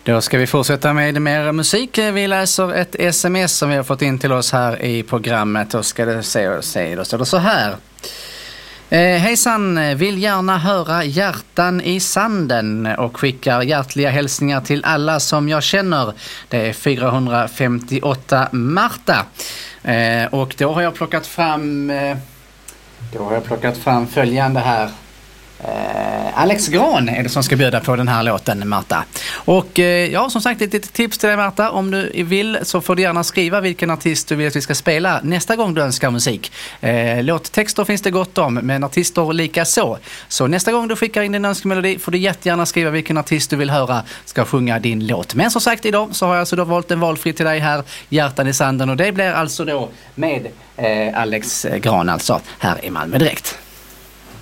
Då ska vi fortsätta med mer musik. Vi läser ett sms som vi har fått in till oss här i programmet. Då ska det se. Då står det så här. Hejsan, vill gärna höra Hjärtan i sanden och skickar hjärtliga hälsningar till alla som jag känner. Det är 458 Marta. Och då har jag plockat fram följande här. Alex Grahn är det som ska bjuda på den här låten, Marta. Och ja, som sagt, ett litet tips till dig, Marta. Om du vill så får du gärna skriva vilken artist du vill att vi ska spela nästa gång du önskar musik. Låttexter finns det gott om, men artister lika så. Så nästa gång du skickar in din önskemelodi får du jättegärna skriva vilken artist du vill höra ska sjunga din låt. Men som sagt, idag så har jag alltså då valt en valfri till dig här, Hjärtan i sanden. Och det blir alltså då med Alex Grahn, alltså här i Malmö Direkt.